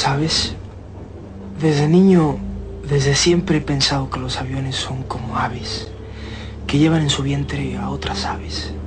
¿Sabes? Desde niño, desde siempre he pensado que los aviones son como aves, que llevan en su vientre a otras aves.